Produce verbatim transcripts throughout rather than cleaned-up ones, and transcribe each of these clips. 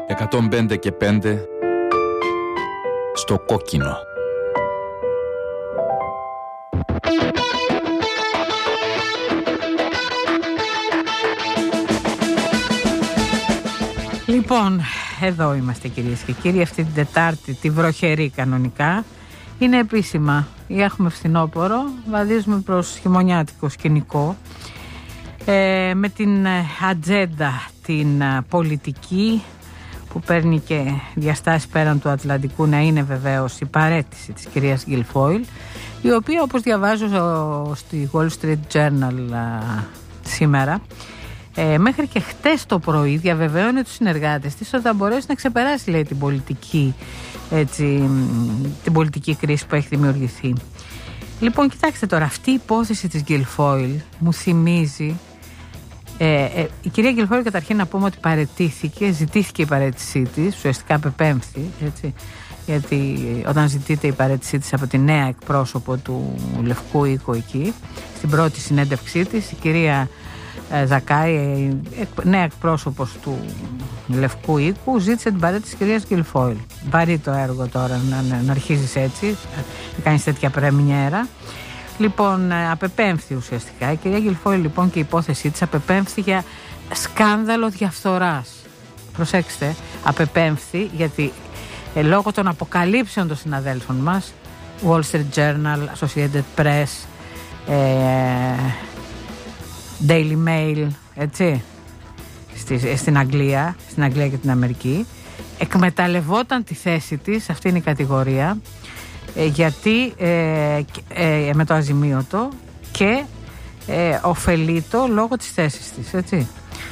εκατόν πέντε και πέντε στο κόκκινο. Λοιπόν, εδώ είμαστε κυρίες και κύριοι, αυτή την Τετάρτη, τη βροχερή κανονικά. Είναι επίσημα, έχουμε φθινόπωρο, βαδίζουμε προς χειμωνιάτικο σκηνικό, ε, με την ατζέντα την πολιτική που παίρνει και διαστάσεις πέραν του Ατλαντικού, να είναι βεβαίως η παραίτηση της κυρίας Γκιλφόιλ, η οποία, όπως διαβάζω στη Wall Street Journal α, σήμερα, Ε, μέχρι και χτες το πρωί διαβεβαίωνε τους συνεργάτες της ότι θα μπορέσει να ξεπεράσει, λέει, την πολιτική, έτσι, την πολιτική κρίση που έχει δημιουργηθεί. Λοιπόν, κοιτάξτε τώρα, αυτή η υπόθεση της Γκιλφόιλ μου θυμίζει ε, ε, η κυρία Γκιλφόιλ, καταρχήν να πούμε ότι παραιτήθηκε, ζητήθηκε η παραίτησή της, ουσιαστικά απεπέμφθη, έτσι, γιατί όταν ζητείται η παραίτησή της από τη νέα εκπρόσωπο του Λευκού Οίκου εκεί, στην πρώτη συνέντευξή της, η κυρία Ζακάη, νέα εκπρόσωπος του Λευκού Οίκου, ζήτησε την παρέτηση της κυρίας Γκιλφόιλ. Βαρύ το έργο τώρα να, να αρχίζεις έτσι, να κάνεις τέτοια πρεμιέρα. Λοιπόν, απεπέμφθη ουσιαστικά η κυρία Γκιλφόιλ, λοιπόν, και η υπόθεσή της απεπέμφθη για σκάνδαλο διαφθοράς. Προσέξτε, απεπέμφθη γιατί ε, λόγω των αποκαλύψεων των συναδέλφων μας, Wall Street Journal, Associated Press, ε, Daily Mail, έτσι, στη, στην Αγγλία, στην Αγγλία και την Αμερική, εκμεταλλευόταν τη θέση της, αυτή είναι η κατηγορία, ε, γιατί ε, ε, με το αζημίωτο και ε, ωφελείτο λόγω της θέσης της, έτσι.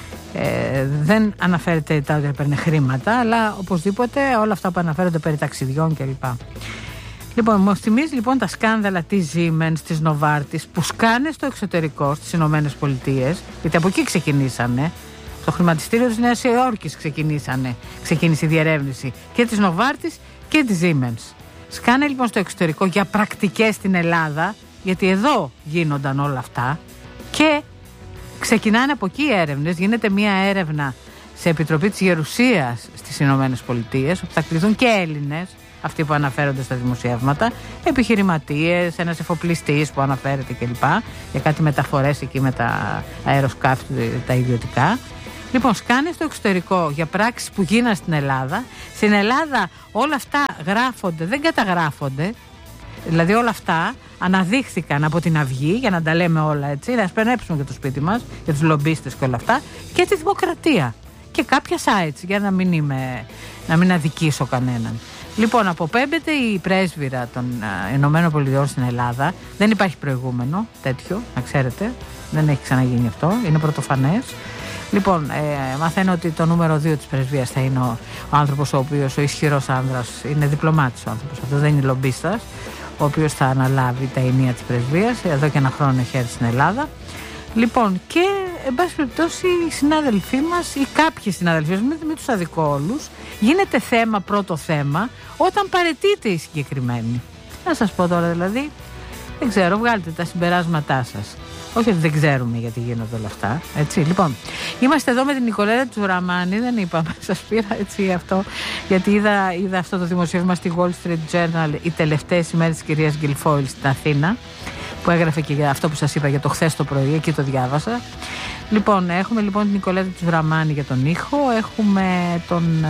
Ε, δεν αναφέρεται τα ότι έπαιρνε χρήματα, αλλά οπωσδήποτε όλα αυτά που αναφέρονται περί ταξιδιών κλπ. Λοιπόν, μου θυμίζει λοιπόν τα σκάνδαλα της Siemens, της Novartis, που σκάνε στο εξωτερικό, στις Ηνωμένες Πολιτείες, γιατί από εκεί ξεκινήσανε. Στο χρηματιστήριο της Νέας Υόρκης ξεκινήσανε, ξεκίνησε η διερεύνηση και της Novartis και της Siemens. Σκάνε λοιπόν στο εξωτερικό για πρακτικές στην Ελλάδα, γιατί εδώ γίνονταν όλα αυτά, και ξεκινάνε από εκεί έρευνες. Γίνεται μια έρευνα σε επιτροπή της Γερουσίας στις Ηνωμένες Πολιτείες, όπου θα κληθούν και Έλληνες, αυτοί που αναφέρονται στα δημοσιεύματα, επιχειρηματίες, ένας εφοπλιστής που αναφέρεται κλπ. Για κάτι μεταφορές εκεί με τα αεροσκάφη, τα ιδιωτικά. Λοιπόν, σκάνε στο εξωτερικό για πράξεις που γίνανε στην Ελλάδα. Στην Ελλάδα όλα αυτά γράφονται, δεν καταγράφονται. Δηλαδή όλα αυτά αναδείχθηκαν από την Αυγή, για να τα λέμε όλα έτσι, να σπερνέψουμε και το σπίτι μας, για τους λομπίστες και όλα αυτά, και τη Δημοκρατία. Και κάποια sites, για να μην, είμαι, να μην αδικήσω κανέναν. Λοιπόν, αποπέμπεται η πρέσβυρα των uh, Ηνωμένων Πολιτειών στην Ελλάδα. Δεν υπάρχει προηγούμενο τέτοιο, να ξέρετε. Δεν έχει ξαναγίνει αυτό, είναι πρωτοφανές. Λοιπόν, ε, μαθαίνω ότι το νούμερο δύο της πρεσβείας θα είναι ο, ο άνθρωπος ο οποίος, ο ισχυρός άνδρας, είναι διπλωμάτης ο άνθρωπος. Αυτό δεν είναι λομπίστας, ο οποίος θα αναλάβει τα ενία της πρεσβείας. Εδώ και ένα χρόνο έχει έρθει στην Ελλάδα. Λοιπόν, και εν πάση περιπτώσει οι συνάδελφοί μας ή κάποιοι συνάδελφοί μας, μην, μην τους αδικώ όλους, γίνεται θέμα, πρώτο θέμα, όταν παραιτείται η συγκεκριμένη. Να σας πω τώρα δηλαδή, δεν ξέρω, βγάλτε τα συμπεράσματά σας. Όχι ότι δεν ξέρουμε γιατί γίνονται όλα αυτά, έτσι. Λοιπόν, είμαστε εδώ με την Νικολέτα Τζουραμάνη, δεν είπαμε, σας πήρα έτσι αυτό, γιατί είδα, είδα αυτό το δημοσίευμα στη Wall Street Journal, οι τελευταίες ημέρες της κυρίας Γκιλφόιλ στην Αθήνα, που έγραφε και για αυτό που σας είπα για το χθες το πρωί, εκεί το διάβασα. Λοιπόν, έχουμε λοιπόν την Νικολέτα Τζουραμάνη για τον ήχο, έχουμε τον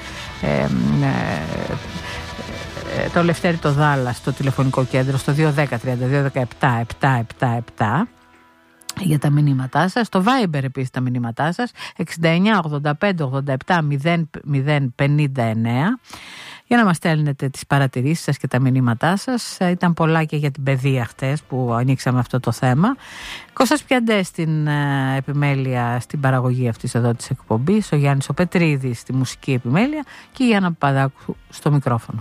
ε, ε, ε, το Λευτέρη το Δάλα στο τηλεφωνικό κέντρο στο δύο ένα μηδέν, τρία δύο ένα επτά επτά επτά επτά για τα μηνύματά σας. Στο Viber επίσης τα μηνύματά σας εξήντα εννιά ογδόντα πέντε ογδόντα επτά μηδέν μηδέν πενήντα εννέα, για να μας στέλνετε τις παρατηρήσεις σας και τα μηνύματά σας. Ήταν πολλά και για την παιδεία χτες που ανοίξαμε αυτό το θέμα. Κώστας Πιαντές στην ε, επιμέλεια, στην παραγωγή αυτής εδώ της εκπομπής, ο Γιάννης ο Πετρίδης στη μουσική επιμέλεια και η Γιάννα Παπαδάκου στο μικρόφωνο.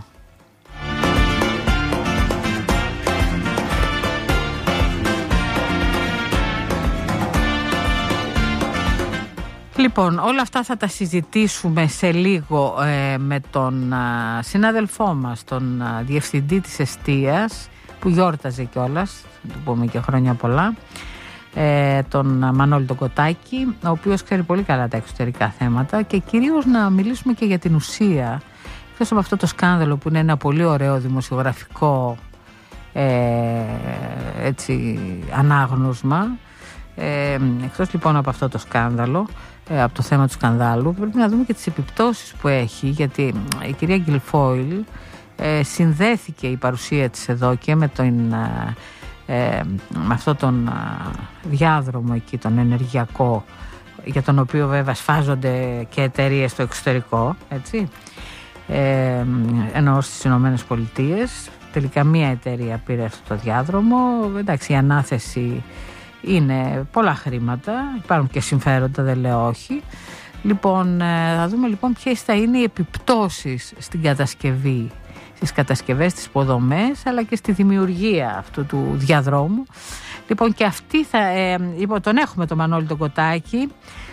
Λοιπόν, όλα αυτά θα τα συζητήσουμε σε λίγο ε, με τον α, συνάδελφό μας, τον α, διευθυντή της εστίας, που γιόρταζε κιόλας, θα του πούμε και χρόνια πολλά, ε, τον Μανώλη τον Κοτάκη, ο οποίος ξέρει πολύ καλά τα εξωτερικά θέματα, και κυρίως να μιλήσουμε και για την ουσία, εκτός από αυτό το σκάνδαλο που είναι ένα πολύ ωραίο δημοσιογραφικό ε, έτσι, ανάγνωσμα. Ε, εκτός λοιπόν από αυτό το σκάνδαλο, ε, από το θέμα του σκανδάλου, πρέπει να δούμε και τις επιπτώσεις που έχει, γιατί η κυρία Γκιλφόιλ ε, συνδέθηκε η παρουσία της εδώ και με, τον, ε, με αυτό τον διάδρομο εκεί, τον ενεργειακό, για τον οποίο βέβαια σφάζονται και εταιρείες στο εξωτερικό, έτσι, ε, ενώ στις Ηνωμένες Πολιτείες. Τελικά μία εταιρεία πήρε αυτό το διάδρομο. Εντάξει, η ανάθεση είναι πολλά χρήματα, υπάρχουν και συμφέροντα, δεν λέω όχι. Λοιπόν, θα δούμε λοιπόν ποιες θα είναι οι επιπτώσεις στην κατασκευή, στις κατασκευές, στις υποδομές, αλλά και στη δημιουργία αυτού του διαδρόμου. Λοιπόν, και αυτή θα, ε, λοιπόν, τον έχουμε τον Μανώλη τον Κοτάκη,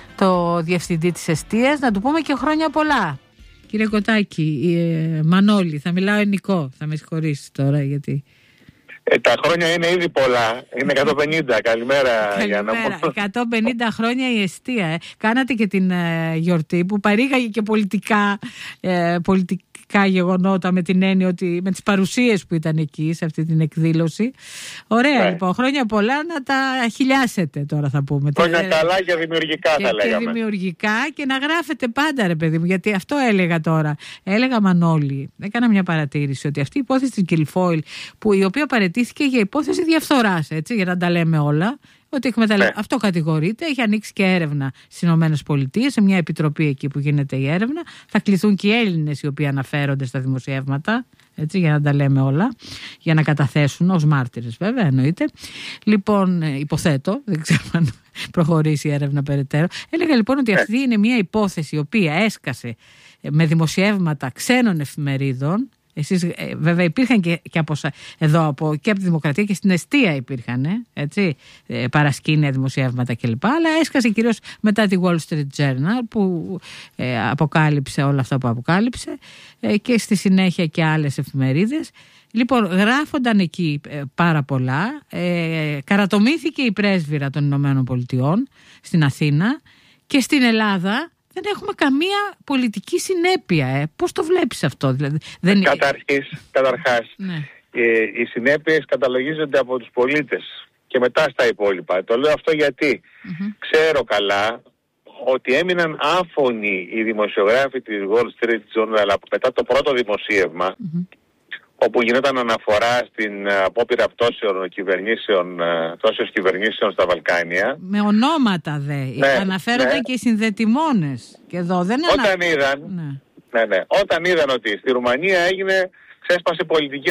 το διευθυντή της εστίας, να του πούμε και χρόνια πολλά. Κύριε Κοτάκη, ε, Μανώλη, θα μιλάω ελληνικό, θα με συγχωρήσεις τώρα γιατί... Ε, τα χρόνια είναι ήδη πολλά, είναι εκατόν πενήντα, καλημέρα. Καλημέρα, εκατόν πενήντα χρόνια η εστία. Ε. Κάνατε και την ε, γιορτή που παρήγαγε και πολιτικά, ε, πολιτικά γεγονότα, με την έννοια ότι με τις παρουσίες που ήταν εκεί σε αυτή την εκδήλωση. Ωραία, ναι. Λοιπόν, χρόνια πολλά, να τα χιλιάσετε τώρα θα πούμε. Χρόνια ε, καλά και δημιουργικά και, θα λέγαμε. Και δημιουργικά και να γράφετε πάντα ρε παιδί μου, γιατί αυτό έλεγα τώρα. Έλεγα Μανώλη, έκανα μια παρατήρηση ότι αυτή η υπόθεση της Γκιλφόιλ, που η οποία παραιτήθηκε για υπόθεση διαφθοράς, έτσι, για να τα λέμε όλα, ότι εκμεταλλε... ναι. αυτό κατηγορείται, έχει ανοίξει και έρευνα στις Ηνωμένες Πολιτείες, σε μια επιτροπή εκεί που γίνεται η έρευνα. Θα κληθούν και οι Έλληνες οι οποίοι αναφέρονται στα δημοσιεύματα, έτσι, για να τα λέμε όλα, για να καταθέσουν ως μάρτυρες, βέβαια, εννοείται. Λοιπόν, υποθέτω, δεν ξέρω αν προχωρήσει η έρευνα περαιτέρω. Έλεγα λοιπόν ότι αυτή είναι μια υπόθεση η οποία έσκασε με δημοσιεύματα ξένων εφημερίδων. Εσείς, ε, βέβαια υπήρχαν και, και από, εδώ από, και από τη Δημοκρατία και στην εστία υπήρχαν ε, έτσι, ε, παρασκήνια, δημοσιεύματα κλπ. Αλλά έσκασε κυρίως μετά τη Wall Street Journal που ε, αποκάλυψε όλα αυτά που αποκάλυψε ε, και στη συνέχεια και άλλες εφημερίδες. Λοιπόν, γράφονταν εκεί ε, πάρα πολλά. Ε, καρατομήθηκε η πρέσβυρα των Ηνωμένων Πολιτειών στην Αθήνα και στην Ελλάδα. Δεν έχουμε καμία πολιτική συνέπεια. Ε. Πώς το βλέπεις αυτό? Δηλαδή, δεν... Καταρχής, καταρχάς, ναι. ε, οι συνέπειες καταλογίζονται από τους πολίτες και μετά στα υπόλοιπα. Το λέω αυτό γιατί mm-hmm. ξέρω καλά ότι έμειναν άφωνοι οι δημοσιογράφοι της Wall Street Journal μετά το πρώτο δημοσίευμα, mm-hmm. όπου γινόταν αναφορά στην απόπειρα πτώσεων κυβερνήσεων, πτώσεως κυβερνήσεων στα Βαλκάνια. Με ονόματα δε. Ναι, αναφέρονταν ναι. και οι συνδετημόνες. Και εδώ δεν όταν, ανα... είδαν, ναι. Ναι, ναι, όταν είδαν ότι στη Ρουμανία έγινε, ξέσπασε πολιτική